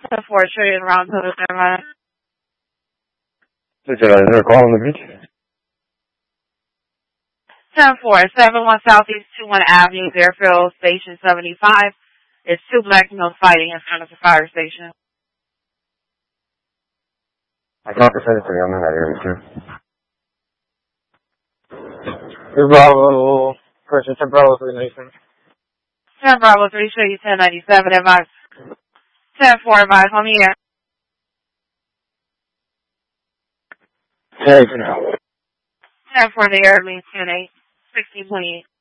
The 4 trillion round to the Carolina. Is there a call on the beach? 10-4, 71 Southeast 21 Avenue, Fairfield, Station 75. It's 2 black males fighting in front of the fire station. I can't send it to me. I'm in that area too. This Bravo, person 10 Bravo 397. 10 Bravo 3, show you 1097, advise. 10-4, advise on the air. Hey, for now. 10-4 in the air, means 10-8, 1628.